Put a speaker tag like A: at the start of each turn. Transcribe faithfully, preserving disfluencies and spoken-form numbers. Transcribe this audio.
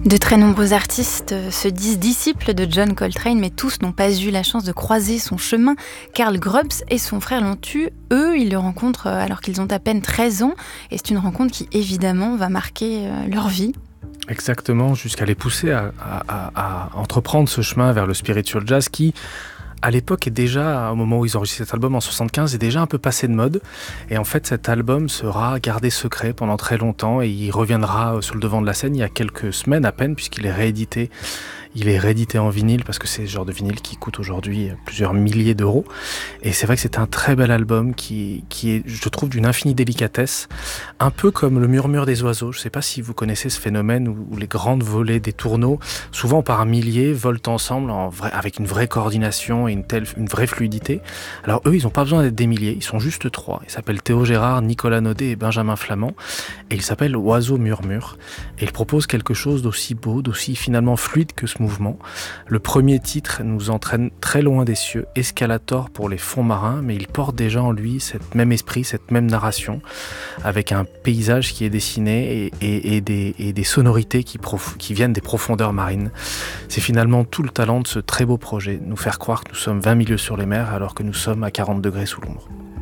A: De très nombreux artistes se disent disciples de John Coltrane, mais tous n'ont pas eu la chance de croiser son chemin. Karl Grubbs et son frère l'ont eu. Eux, ils le rencontrent alors qu'ils ont à peine treize ans. Et c'est une rencontre qui, évidemment, va marquer leur vie.
B: Exactement, jusqu'à les pousser à, à, à, à entreprendre ce chemin vers le spiritual jazz qui, à l'époque, est déjà, au moment où ils enregistrent cet album en soixante-quinze, est déjà un peu passé de mode. Et en fait, cet album sera gardé secret pendant très longtemps et il reviendra sur le devant de la scène il y a quelques semaines à peine, puisqu'il est réédité. Il est réédité en vinyle parce que c'est ce genre de vinyle qui coûte aujourd'hui plusieurs milliers d'euros. Et c'est vrai que c'est un très bel album qui, qui est, je trouve, d'une infinie délicatesse. Un peu comme le murmure des oiseaux. Je ne sais pas si vous connaissez ce phénomène où, où les grandes volées des tourneaux, souvent par milliers, volent ensemble en vrai, avec une vraie coordination et une, telle, une vraie fluidité. Alors eux, ils n'ont pas besoin d'être des milliers. Ils sont juste trois. Ils s'appellent Théo Gérard, Nicolas Naudet et Benjamin Flamand. Et ils s'appellent Oiseau Murmure. Et ils proposent quelque chose d'aussi beau, d'aussi finalement fluide que ce mouvement. Le premier titre nous entraîne très loin des cieux, Escalator pour les fonds marins, mais il porte déjà en lui cet même esprit, cette même narration, avec un paysage qui est dessiné et, et, et, des, et des sonorités qui, prof, qui viennent des profondeurs marines. C'est finalement tout le talent de ce très beau projet, nous faire croire que nous sommes vingt milieux sur les mers alors que nous sommes à quarante degrés sous l'ombre.